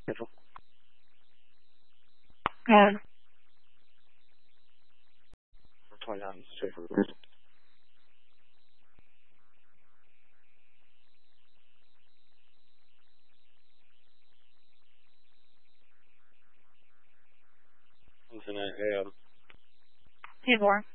Careful. On. 29, straight for Infinite AM. Hey, 4.